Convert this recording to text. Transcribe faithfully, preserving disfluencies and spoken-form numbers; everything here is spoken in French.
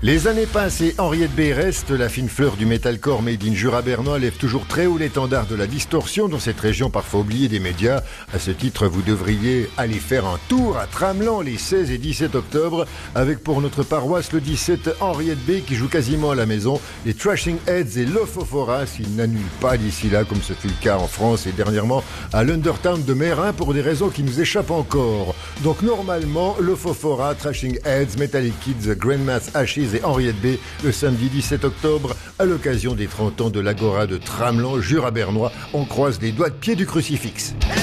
Les années passent et Henriette B reste la fine fleur du metalcore made in Jura bernois, lève toujours très haut l'étendard de la distorsion dans cette région parfois oubliée des médias. À ce titre, vous devriez aller faire un tour à Tramelan les seize et dix-sept octobre avec pour notre paroisse le dix-sept Henriette B qui joue quasiment à la maison, les Trashing Heads et l'Ophophora s'ils n'annulent pas d'ici là comme ce fut le cas en France et dernièrement à l'Undertown de Mérin pour des raisons qui nous échappent encore. Donc normalement, l'Ophophora, Trashing Heads, Metallic Kids, Grandma's Ashes et Henriette B le samedi dix-sept octobre à l'occasion des trente ans de l'Agora de Tramelan, Jura bernois. On croise les doigts de pied du crucifix.